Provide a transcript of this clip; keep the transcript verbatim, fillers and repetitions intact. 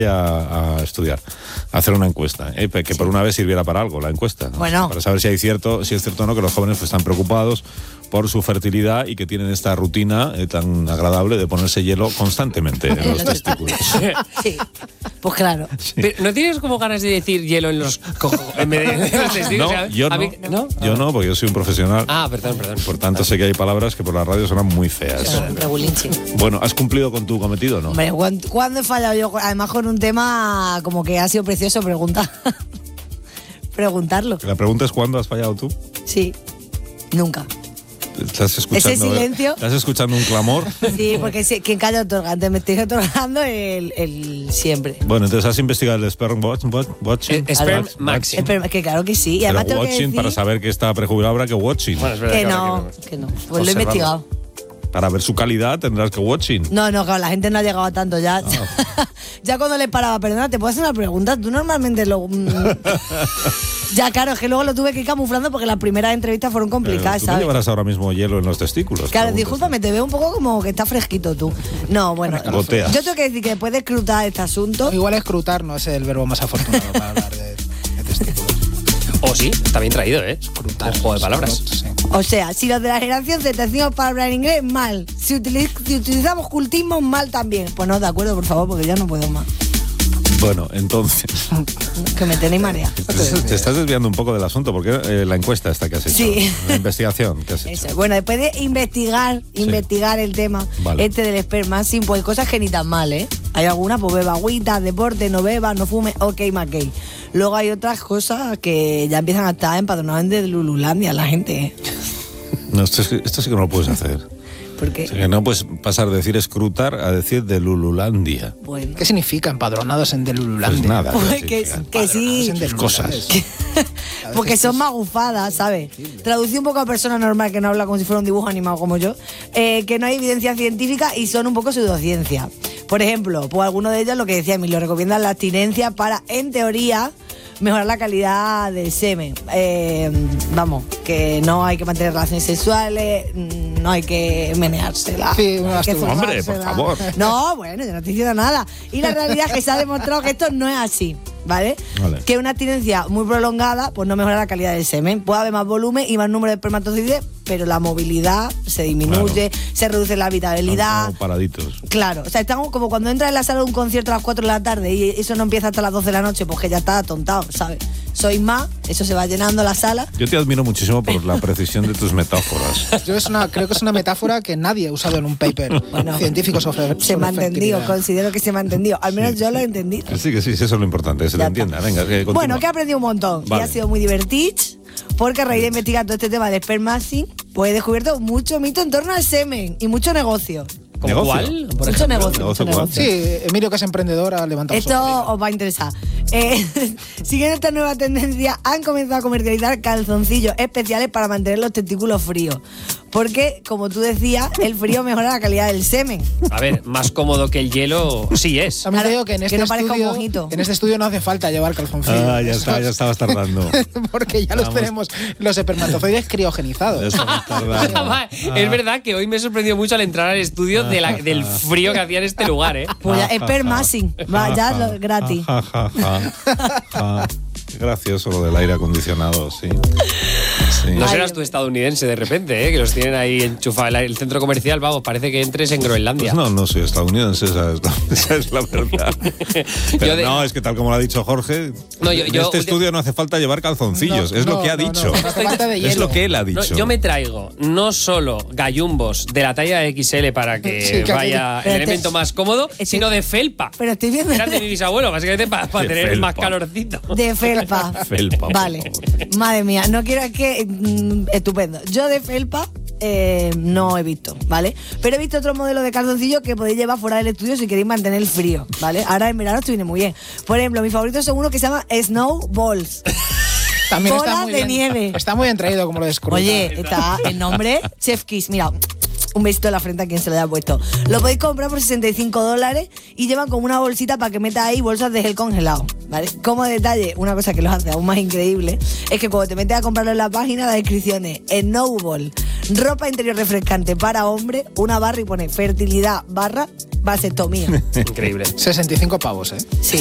A, a estudiar, a hacer una encuesta, ¿eh? que sí. Por una vez sirviera para algo la encuesta, ¿no? Bueno. Para saber si hay cierto, si es cierto o no que los jóvenes pues, están preocupados por su fertilidad y que tienen esta rutina eh, tan agradable de ponerse hielo constantemente en los testículos. Sí, pues claro. Sí. Pero ¿no tienes como ganas de decir hielo en los, co- en de los testículos? No, yo no. Mí, ¿no? Yo no, porque yo soy un profesional. Ah, perdón, perdón. Por tanto, sé que hay palabras que por la radio suenan muy feas. Sí. Bueno, ¿has cumplido con tu cometido o no? Hombre, ¿cuándo he fallado yo? Además con un tema como que ha sido precioso preguntar. Preguntarlo. La pregunta es ¿cuándo has fallado tú? Sí, nunca. ¿Estás escuchando, ese silencio? ¿Estás escuchando un clamor? Sí, porque si, quien calla otorga. Antes me estoy otorgando el, el siempre. Bueno, entonces has investigado el sperm watch, watch, watching. El sperm matching. Es que claro que sí. Y además Pero tengo watching que decir, para saber que está prejubilado habrá que watching. Bueno, es verdad, que, claro no, que que no, que no. Pues lo he investigado. Para ver su calidad tendrás que watching. No, no, claro, la gente no ha llegado a tanto ya. Ah. Ya cuando le paraba, perdona, ¿te puedo hacer una pregunta? Tú normalmente lo... Ya, claro, es que luego lo tuve que ir camuflando porque las primeras entrevistas fueron complicadas, ¿Tú ¿sabes? no llevarás ahora mismo hielo en los testículos? Claro, discúlpame, te veo un poco como que está fresquito tú. No, bueno. Goteas. Yo tengo que decir que después de escrutar este asunto... No, igual escrutar no es el verbo más afortunado para hablar de, de testículos. O sí, está bien traído, ¿eh? Escrutar. Un juego de palabras. Sí. O sea, si los de la generación Z decimos palabras en inglés, mal. Si, utiliz- si utilizamos cultismo, mal también. Pues no, de acuerdo, por favor, porque ya no puedo más. Bueno, entonces... Que me tenéis marea. Te estás desviando un poco del asunto, porque eh, la encuesta esta que has hecho, Sí. la investigación que has hecho. Eso. Bueno, después de investigar, Sí. investigar el tema Vale. este del sperma, sí, pues hay cosas que ni tan mal, ¿eh? Hay algunas, pues beba agüita, deporte, no beba, no fume, ok, mackey. Luego hay otras cosas que ya empiezan a estar empadronadas de Lululandia, la gente, ¿eh? No, esto, es- esto sí que no lo puedes hacer. Porque, O sea, que no puedes pasar de decir escrutar a decir de Lululandia. bueno, ¿Qué significa empadronados en Pues Delululandia? nada. pues sí, que, sí, que sí, En Delululandia. cosas. porque son magufadas, ¿sabes? Traducí un poco a persona normal que no habla como si fuera un dibujo animado como yo, eh, que no hay evidencia científica y son un poco pseudociencia. Por ejemplo, pues alguno de ellos, lo que decía Emilio, recomiendan la abstinencia para, en teoría, mejorar la calidad del semen. Eh, vamos, que no hay que mantener relaciones sexuales, no hay que meneársela. Sí, no no hay que estuvo. Hombre, por zumbársela. favor. No, bueno, yo no estoy diciendo nada. Y la realidad es que se ha demostrado que esto no es así, ¿vale? Vale. Que una abstinencia muy prolongada pues no mejora la calidad del semen. Puede haber más volumen y más número de espermatozoides, pero la movilidad se disminuye, Claro. se reduce la habitabilidad. Están como paraditos. Claro, o sea, estamos como cuando entras en la sala de un concierto a las cuatro de la tarde y eso no empieza hasta las doce de la noche, pues que ya está atontado, ¿sabes? Sois más, eso se va llenando la sala. Yo te admiro muchísimo por la precisión de tus metáforas. Yo es una, creo que es una metáfora que nadie ha usado en un paper Bueno, científico sobre, sobre Se me ha entendido, fertilidad. considero que se me ha entendido. Al menos yo lo he entendido. Que sí, que sí, sí, eso es lo importante, que se Ya le está. entienda. Venga, que continúa. Bueno, que he aprendido un montón Vale. y ha sido muy divertido porque a raíz de investigar todo este tema del spermacing, pues he descubierto mucho mito en torno al semen y mucho negocio. ¿Como ¿Negocio? cuál? Por Mucho ejemplo. negocio, ¿Negocio mucho cuál? negocio. Sí, Emilio, que es emprendedora, levanta los Esto ojos. os va a interesar. Eh, siguiendo esta nueva tendencia, han comenzado a comercializar calzoncillos especiales para mantener los testículos fríos. Porque, como tú decías, el frío mejora la calidad del semen. A ver, más cómodo que el hielo, sí es. También te Claro, digo que en que este, no parezca un estudio, mojito. en este estudio no hace falta llevar calzoncillos. Ah, ya está, ya estabas tardando. Porque ya los Vamos. tenemos los espermatozoides criogenizados. Ya estabas tardando. Es verdad que hoy me sorprendió mucho al entrar al estudio de la- del frío que hacía en este lugar, ¿eh? Pues ya, spermacing, va, ya lo- gratis. Ja, ja, ja, ja. Qué gracioso lo del aire acondicionado, sí. Sí. No Ay, serás Dios. tú estadounidense de repente, ¿eh? Que los tienen ahí enchufados. El, el centro comercial, vamos, parece que entres en Groenlandia. Pues no, no soy estadounidense, esa es la, esa es la verdad. Pero Yo de- no, es que tal como lo ha dicho Jorge, No, yo- en yo- este estudio no hace falta llevar calzoncillos, No, es lo no, que ha no, dicho. no, no hace falta de Es hielo. lo que él ha No, dicho. yo me traigo no solo gallumbos de la talla X L para que Sí, que vaya aquello- el elemento más cómodo, Estoy- sino de felpa. Pero estoy viendo Eran de mi bisabuelo, básicamente para, De tener felpa. más calorcito. de felpa. Felpa, por Vale, favor. madre mía, no quiero que... mm, estupendo. Yo de felpa eh, no he visto, ¿vale? Pero he visto otro modelo de calzoncillo que podéis llevar fuera del estudio si queréis mantener el frío, ¿vale? Ahora en verano esto viene muy bien. Por ejemplo, mi favorito son uno que se llama Snowballs. También está Bolas muy de bien, nieve. Está muy bien traído como lo de Scrooge. Oye, está el nombre Chef Kiss, mira. Un besito en la frente a quien se lo haya puesto. Lo podéis comprar por sesenta y cinco dólares y llevan como una bolsita para que meta ahí bolsas de gel congelado, ¿vale? Como detalle, una cosa que los hace aún más increíble es que cuando te metes a comprarlo en la página, la descripción es Snowball, ropa interior refrescante para hombre, una barra y pone fertilidad barra vasectomía. Increíble. sesenta y cinco pavos, ¿eh? Sí.